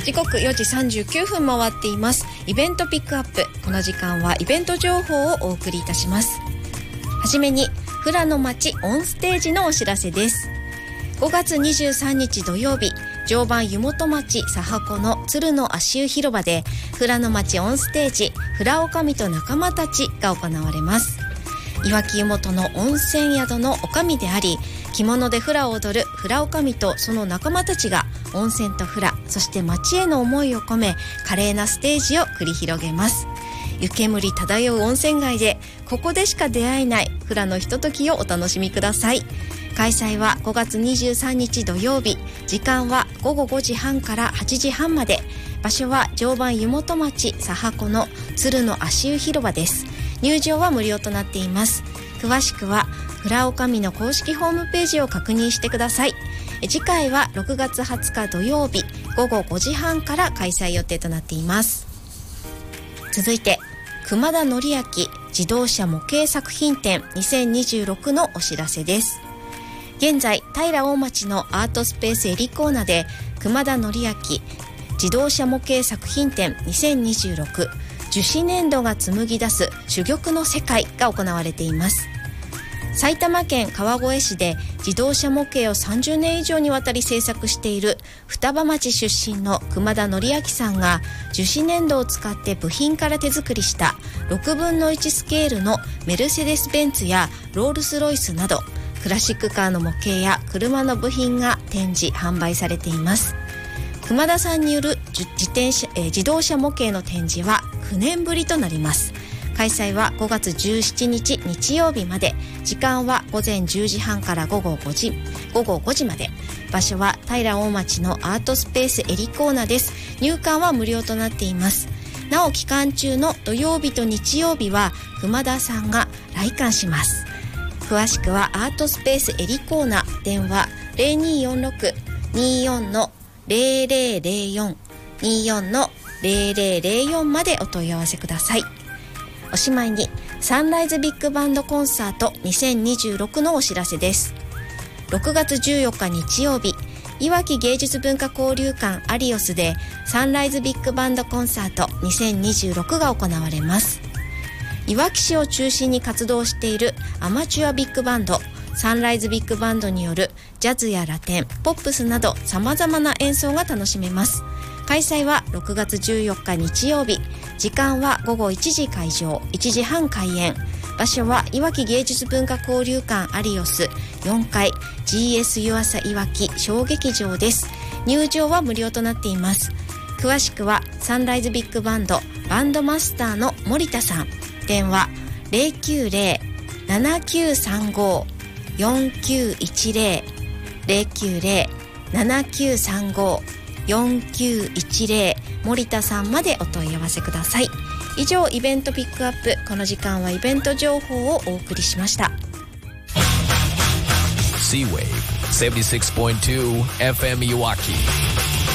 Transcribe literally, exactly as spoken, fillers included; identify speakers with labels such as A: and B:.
A: 時刻よじさんじゅうきゅうふん回っています。イベントピックアップ。この時間はイベント情報をお送りいたします。はじめに富良野町オンステージのお知らせです。ごがつにじゅうさんにち土曜日、常磐湯本町佐波湖の鶴の足湯広場で富良野町オンステージ富良女将と仲間たちが行われます。いわき湯本の温泉宿の女将であり、着物でフラを踊るフラ女将とその仲間たちが温泉とフラ、そして町への思いを込め華麗なステージを繰り広げます。湯煙漂う温泉街でここでしか出会えないフラのひとときをお楽しみください。開催はごがつにじゅうさんにち土曜日、時間はごごごじはんからはちじはんまで、場所は常磐湯本町佐波湖の鶴の足湯広場です。入場は無料となっています。詳しくはフラ女将の公式ホームページを確認してください。次回はろくがつはつか土曜日ごごごじはんから開催予定となっています。続いて熊田紀明自動車模型作品展にせんにじゅうろくのお知らせです。現在平大町のアートスペースエリコーナで熊田紀明自動車模型作品展にせんにじゅうろく樹脂粘土が紡ぎ出す珠玉の世界が行われています。埼玉県川越市で自動車模型をさんじゅうねん以上にわたり制作している双葉町出身の熊田紀明さんが樹脂粘土を使って部品から手作りしたろくぶんのいちスケールのメルセデス・ベンツやロールス・ロイスなどクラシックカーの模型や車の部品が展示販売されています。熊田さんによる 自, 転車、えー、自動車模型の展示はきゅうねんぶりとなります。開催はごがつじゅうしちにち日曜日まで、時間はごぜんじゅうじはんから午後ごじ、午後ごじまで、場所は平大町のアートスペースエリコーナです。入館は無料となっています。なお期間中の土曜日と日曜日は熊田さんが来館します。詳しくはアートスペースエリコーナ、電話 ゼロにーよんろく にーよん ゼロゼロゼロよん にーよん ゼロゼロゼロよんまでお問い合わせください。おしまいにサンライズビッグバンドコンサートにせんにじゅうろくのお知らせです。ろくがつじゅうよっか日曜日、いわき芸術文化交流館アリオスでサンライズビッグバンドコンサートにせんにじゅうろくが行われます。いわき市を中心に活動しているアマチュアビッグバンドサンライズビッグバンドによるジャズやラテン、ポップスなど様々な演奏が楽しめます。開催はろくがつじゅうよっか日曜日、時間はごごいちじ開場、いちじはん開演、場所はいわき芸術文化交流館アリオスよんかい ジーエス 湯浅いわき小劇場です。入場は無料となっています。詳しくはサンライズビッグバンドバンドマスターの森田さん、電話 ゼロきゅうゼロ ななきゅうさんご よんきゅういちゼロ ゼロきゅうゼロ ななきゅうさんご よんきゅういちゼロ 森田さんまでお問い合わせください。以上イベントピックアップ、この時間はイベント情報をお送りしました。
B: Seawave セブンティシックスポイントツー エフエム いわき